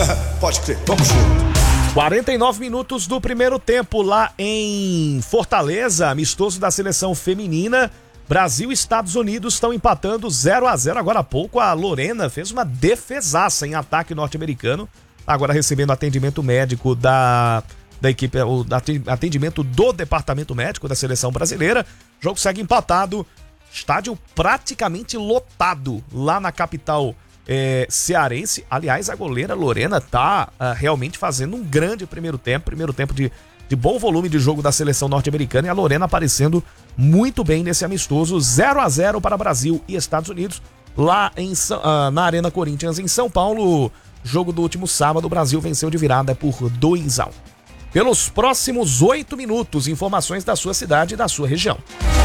Pode crer, vamos junto. 49 minutos do primeiro tempo lá em Fortaleza, amistoso da seleção feminina. Brasil e Estados Unidos estão empatando 0-0. Agora há pouco a Lorena fez uma defesaça em ataque norte-americano. Agora recebendo atendimento médico da equipe, o atendimento do departamento médico da seleção brasileira. O jogo segue empatado. Estádio praticamente lotado lá na capital cearense. Aliás, a goleira Lorena tá realmente fazendo um grande primeiro tempo de bom volume de jogo da seleção norte-americana, e a Lorena aparecendo muito bem nesse amistoso. 0-0 para Brasil e Estados Unidos lá na Arena Corinthians em São Paulo. Jogo do último sábado, o Brasil venceu de virada por 2-1. Pelos próximos 8 minutos, informações da sua cidade e da sua região.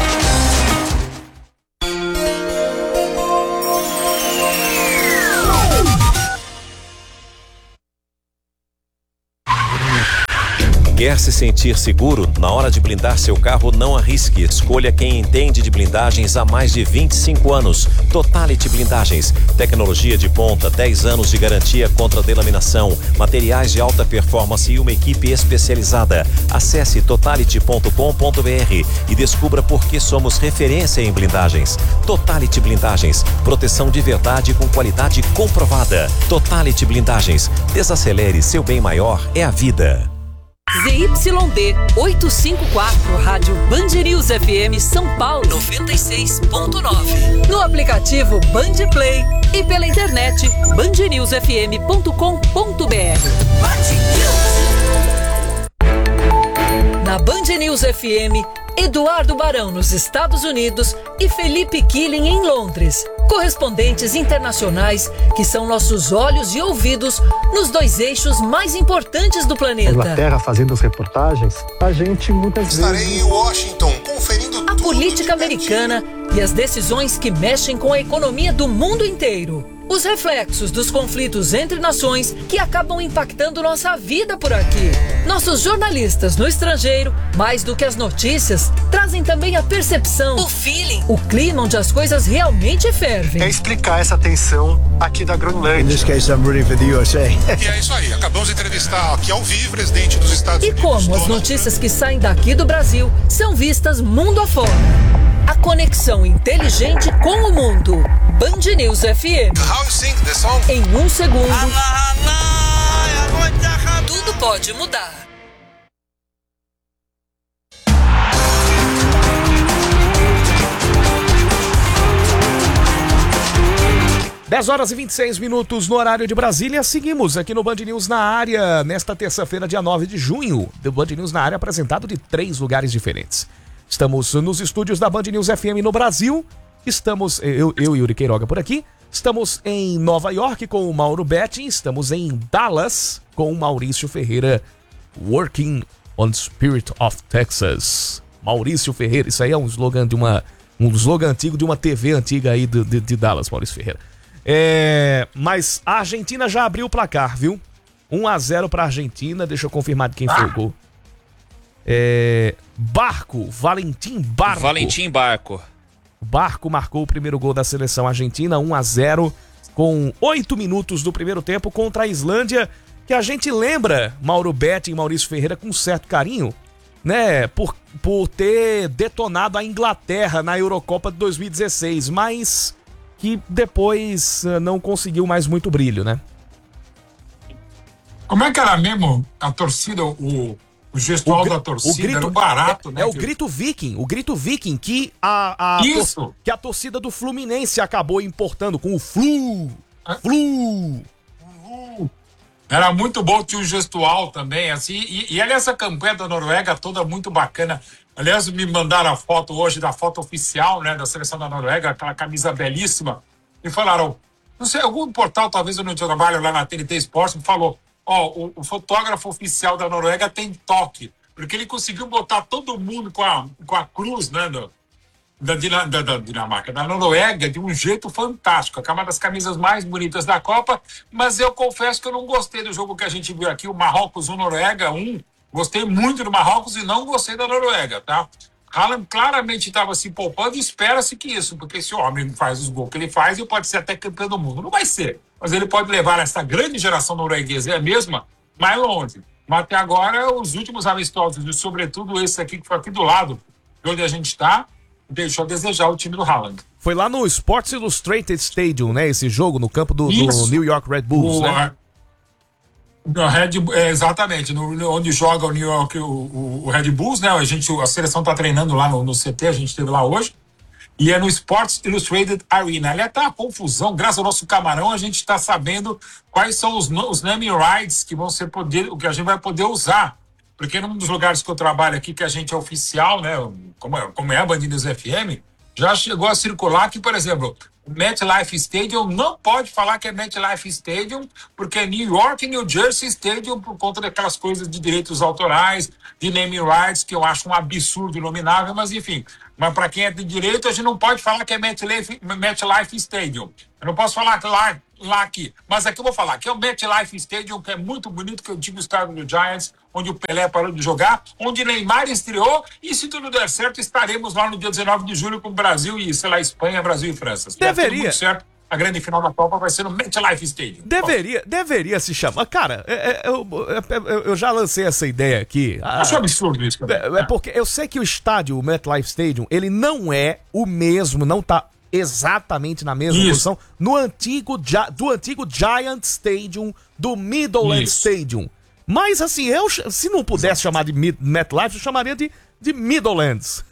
Quer se sentir seguro? Na hora de blindar seu carro, não arrisque. Escolha quem entende de blindagens há mais de 25 anos. Totality Blindagens. Tecnologia de ponta, 10 anos de garantia contra delaminação, materiais de alta performance e uma equipe especializada. Acesse totality.com.br e descubra por que somos referência em blindagens. Totality Blindagens. Proteção de verdade com qualidade comprovada. Totality Blindagens. Desacelere, seu bem maior é a vida. ZYD 854, Rádio Band News FM São Paulo 96.9. No aplicativo Band Play e pela internet bandnewsfm.com.br. Na Band News FM, Eduardo Barão nos Estados Unidos e Felipe Killing em Londres. Correspondentes internacionais que são nossos olhos e ouvidos nos 2 eixos mais importantes do planeta. Inglaterra fazendo as reportagens, a gente muitas vezes... Estarei em Washington conferindo a política americana e as decisões que mexem com a economia do mundo inteiro. Os reflexos dos conflitos entre nações que acabam impactando nossa vida por aqui. Nossos jornalistas no estrangeiro, mais do que as notícias, trazem também a percepção, o feeling, o clima onde as coisas realmente fervem. É explicar essa tensão aqui da Groenlândia. In this case, I'm rooting for the USA. E é isso aí, acabamos de entrevistar aqui ao vivo o presidente dos Estados Unidos. E como as notícias que saem daqui do Brasil são vistas mundo afora. A conexão inteligente com o mundo. Band News FM. How you sing the song? Em 1 segundo, tudo pode mudar. Dez horas e 26 minutos no horário de Brasília. Seguimos aqui no Band News na área, nesta terça-feira, dia 9 de junho. Do Band News na área, apresentado de 3 lugares diferentes. Estamos nos estúdios da Band News FM no Brasil. Estamos, eu Yuri Queiroga por aqui. Estamos em Nova York com o Mauro Betting. Estamos em Dallas com o Maurício Ferreira. Working on Spirit of Texas. Maurício Ferreira. Isso aí é um slogan antigo de uma TV antiga aí de Dallas, Maurício Ferreira. Mas a Argentina já abriu o placar, viu? 1-0 para a Argentina. Deixa eu confirmar de quem foi o gol. Valentim Barco. Barco marcou o primeiro gol da seleção argentina, 1-0, com 8 minutos do primeiro tempo contra a Islândia, que a gente lembra, Mauro Betti e Maurício Ferreira, com certo carinho, né, por ter detonado a Inglaterra na Eurocopa de 2016, mas que depois não conseguiu mais muito brilho, né? Como é que era mesmo a torcida, o gestual da torcida, era barato, né? O grito viking que a torcida do Fluminense acabou importando com o Flu. Era muito bom, tinha um gestual também, assim, e aliás, essa campanha da Noruega toda muito bacana. Aliás, me mandaram a foto hoje da foto oficial, né, da seleção da Noruega, aquela camisa belíssima, e falaram, não sei, algum portal, talvez eu não trabalho lá na TNT Sports, me falou, o fotógrafo oficial da Noruega tem toque, porque ele conseguiu botar todo mundo com a cruz, né, da Dinamarca, da Noruega, de um jeito fantástico. É uma das camisas mais bonitas da Copa, mas eu confesso que eu não gostei do jogo que a gente viu aqui, o Marrocos 1, Noruega 1. Gostei muito do Marrocos e não gostei da Noruega, tá? Haaland claramente estava se poupando e espera-se que isso, porque esse homem faz os gols que ele faz e pode ser até campeão do mundo. Não vai ser. mas ele pode levar essa grande geração norueguesa, é a mesma, mais longe. Mas até agora, os últimos amistosos, e sobretudo esse aqui que foi aqui do lado, de onde a gente está, deixou a desejar o time do Haaland. Foi lá no Sports Illustrated Stadium, né? Esse jogo, no campo do New York Red Bulls, né? Exatamente, onde joga o New York, o Red Bulls, né? A seleção está treinando lá no CT, a gente esteve lá hoje. E é no Sports Illustrated Arena. Ali está a confusão, graças ao nosso camarão, a gente está sabendo quais são os naming rights que vão ser o que a gente vai poder usar. Porque num dos lugares que eu trabalho aqui, que a gente é oficial, né? Como é a Band News FM, já chegou a circular que, por exemplo, o MetLife Stadium não pode falar que é MetLife Stadium, porque é New York e New Jersey Stadium, por conta daquelas coisas de direitos autorais, de naming rights, que eu acho um absurdo inominável, mas enfim. Mas para quem é de direito, a gente não pode falar que é MetLife Stadium. Eu não posso falar lá aqui. Mas aqui eu vou falar que é o MetLife Stadium, que é muito bonito, que é o antigo estádio do Giants, onde o Pelé parou de jogar, onde Neymar estreou, e se tudo der certo, estaremos lá no dia 19 de julho com o Brasil e, sei lá, Espanha, Brasil e França. Se der tudo muito certo, a grande final da Copa vai ser no MetLife Stadium. Deveria se chamar. Cara, eu já lancei essa ideia aqui. Acho absurdo isso, cara. Porque eu sei que o estádio, o MetLife Stadium, ele não é o mesmo, não tá exatamente na mesma posição do antigo Giant Stadium, do Meadowlands Stadium. Mas assim, se não pudesse chamar de MetLife, eu chamaria de Meadowlands.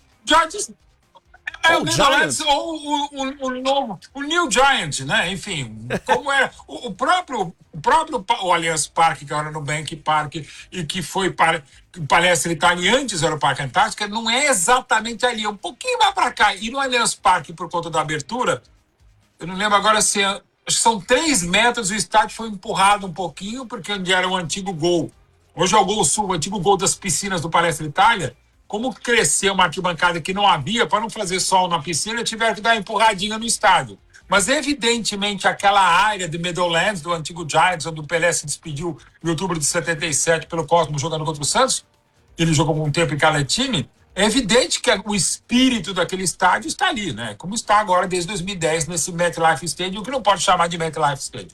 O Meadowlands ou o New Giant, né? Enfim, como era o próprio Allianz Parque, que era no Nubank Park, e que foi palestra Itália antes era o Parque Antártica, não é exatamente ali, é um pouquinho mais para cá. E no Allianz Parque, por conta da abertura, eu não lembro agora se acho que são 3 metros, o estádio foi empurrado um pouquinho, porque onde era o antigo gol, hoje é o Gol Sul, o antigo gol das piscinas do Palestra Itália, como cresceu uma arquibancada que não havia, para não fazer sol na piscina, tiveram que dar uma empurradinha no estádio. Mas, evidentemente, aquela área de Meadowlands, do antigo Giants, onde o Pelé se despediu em outubro de 77 pelo Cosmos jogando contra o Santos, ele jogou um tempo em cada time, é evidente que o espírito daquele estádio está ali, né? Como está agora desde 2010 nesse MetLife Stadium, que não pode chamar de MetLife Stadium.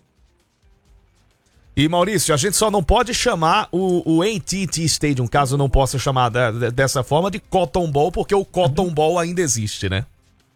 E Maurício, a gente só não pode chamar o AT&T Stadium, caso não possa chamar dessa forma, de Cotton Bowl, porque o Cotton Bowl ainda existe, né?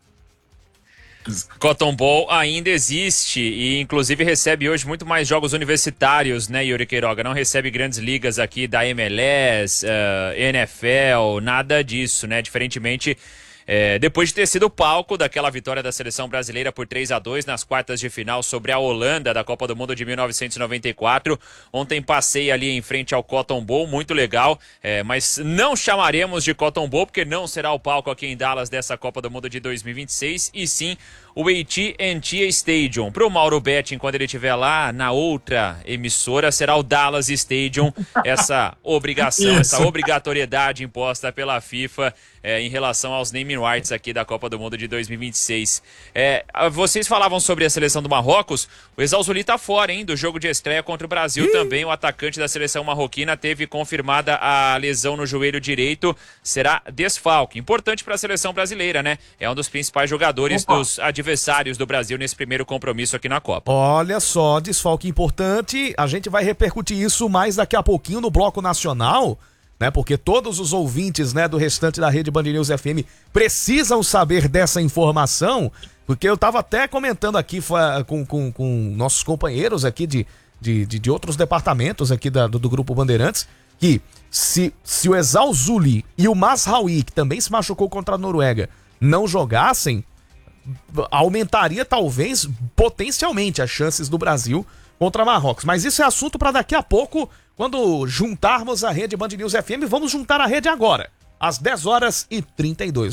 Cotton Bowl ainda existe e inclusive recebe hoje muito mais jogos universitários, né, Yuri Queiroga? Não recebe grandes ligas aqui da MLS, NFL, nada disso, né? Diferentemente, depois de ter sido o palco daquela vitória da seleção brasileira por 3-2 nas quartas de final sobre a Holanda da Copa do Mundo de 1994. Ontem passei ali em frente ao Cotton Bowl, muito legal, mas não chamaremos de Cotton Bowl porque não será o palco aqui em Dallas dessa Copa do Mundo de 2026, e sim o AT&T Stadium. Para o Mauro Betting, quando ele estiver lá na outra emissora, será o Dallas Stadium. Essa obrigação, essa obrigatoriedade imposta pela FIFA em relação aos naming rights aqui da Copa do Mundo de 2026. Vocês falavam sobre a seleção do Marrocos. O Exausuli tá fora, hein, do jogo de estreia contra o Brasil também. O atacante da seleção marroquina teve confirmada a lesão no joelho direito. Será desfalque. Importante para a seleção brasileira, né? É um dos principais jogadores dos adversários do Brasil nesse primeiro compromisso aqui na Copa. Olha só, desfalque importante. A gente vai repercutir isso mais daqui a pouquinho no Bloco Nacional, né? Porque todos os ouvintes, né, do restante da rede Band News FM precisam saber dessa informação, porque eu tava até comentando aqui com nossos companheiros aqui de outros departamentos aqui do Grupo Bandeirantes, que se o Exausuli e o Mazraoui, que também se machucou contra a Noruega, não jogassem, aumentaria talvez potencialmente as chances do Brasil contra Marrocos. Mas isso é assunto para daqui a pouco, quando juntarmos a rede Band News FM. Vamos juntar a rede agora, às 10h32.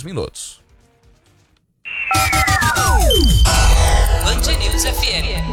Band News FM.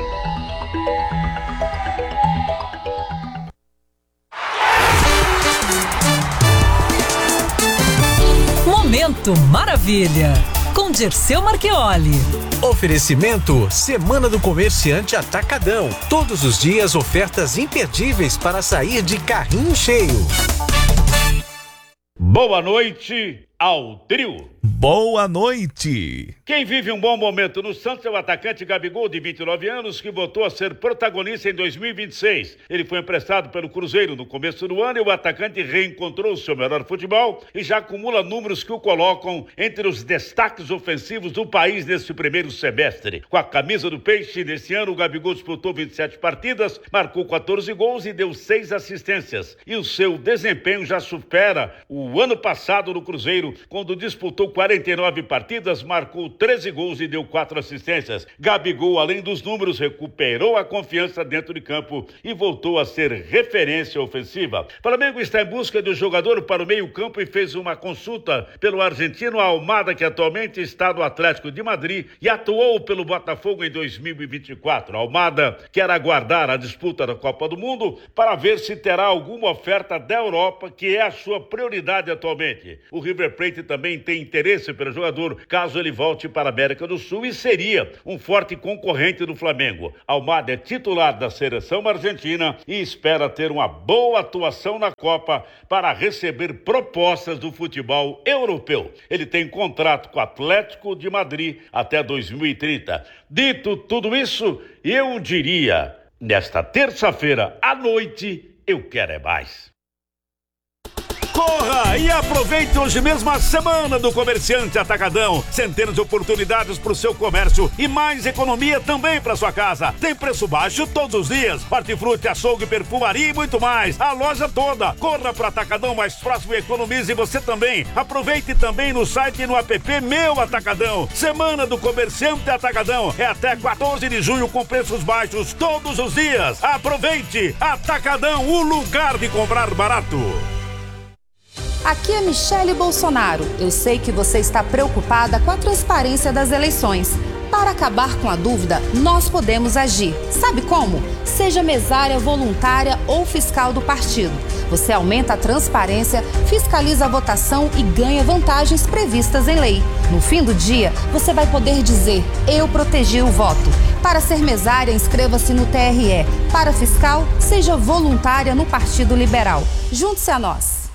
Momento Maravilha, com Dirceu Marchioli. Oferecimento Semana do Comerciante Atacadão. Todos os dias ofertas imperdíveis para sair de carrinho cheio. Boa noite ao trio. Boa noite. Quem vive um bom momento no Santos é o atacante Gabigol, de 29 anos, que voltou a ser protagonista em 2026. Ele foi emprestado pelo Cruzeiro no começo do ano e o atacante reencontrou o seu melhor futebol e já acumula números que o colocam entre os destaques ofensivos do país nesse primeiro semestre. Com a camisa do Peixe, nesse ano o Gabigol disputou 27 partidas, marcou 14 gols e deu 6 assistências. E o seu desempenho já supera o ano passado no Cruzeiro, quando disputou 49 partidas, marcou 13 gols e deu 4 assistências. Gabigol, além dos números, recuperou a confiança dentro de campo e voltou a ser referência ofensiva. Flamengo está em busca do jogador para o meio-campo e fez uma consulta pelo argentino Almada, que atualmente está no Atlético de Madrid e atuou pelo Botafogo em 2024. Almada quer aguardar a disputa da Copa do Mundo para ver se terá alguma oferta da Europa, que é a sua prioridade atualmente. O River Plate também tem interesse pelo jogador, caso ele volte para a América do Sul, e seria um forte concorrente do Flamengo. Almada é titular da seleção argentina e espera ter uma boa atuação na Copa para receber propostas do futebol europeu. Ele tem contrato com o Atlético de Madrid até 2030. Dito tudo isso, eu diria, nesta terça-feira à noite, eu quero é mais. Corra e aproveite hoje mesmo a semana do Comerciante Atacadão. Centenas de oportunidades para o seu comércio e mais economia também para sua casa. Tem preço baixo todos os dias. Hortifruti, açougue, perfumaria e muito mais. A loja toda. Corra para o Atacadão mais próximo e economize você também. Aproveite também no site e no app Meu Atacadão. Semana do Comerciante Atacadão. É até 14 de junho com preços baixos todos os dias. Aproveite. Atacadão, o lugar de comprar barato. Aqui é Michele Bolsonaro. Eu sei que você está preocupada com a transparência das eleições. Para acabar com a dúvida, nós podemos agir. Sabe como? Seja mesária, voluntária ou fiscal do partido. Você aumenta a transparência, fiscaliza a votação e ganha vantagens previstas em lei. No fim do dia, você vai poder dizer: eu protegi o voto. Para ser mesária, inscreva-se no TRE. Para fiscal, seja voluntária no Partido Liberal. Junte-se a nós.